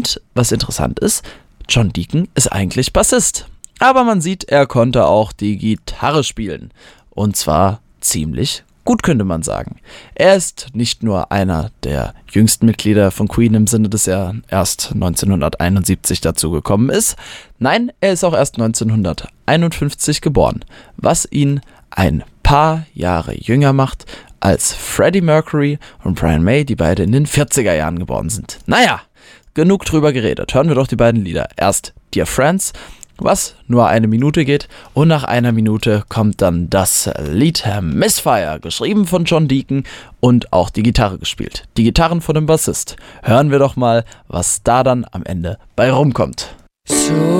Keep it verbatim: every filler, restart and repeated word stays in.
Und was interessant ist, John Deacon ist eigentlich Bassist. Aber man sieht, er konnte auch die Gitarre spielen. Und zwar ziemlich gut, könnte man sagen. Er ist nicht nur einer der jüngsten Mitglieder von Queen im Sinne, dass er erst neunzehnhunderteinundsiebzig dazu gekommen ist. Nein, er ist auch erst neunzehnhunderteinundfünfzig geboren, was ihn ein paar Jahre jünger macht als Freddie Mercury und Brian May, die beide in den vierziger Jahren geboren sind. Naja, genug drüber geredet. Hören wir doch die beiden Lieder. Erst Dear Friends, was nur eine Minute geht, und nach einer Minute kommt dann das Lied Misfire, geschrieben von John Deacon und auch die Gitarre gespielt. Die Gitarren von dem Bassist. Hören wir doch mal, was da dann am Ende bei rumkommt. So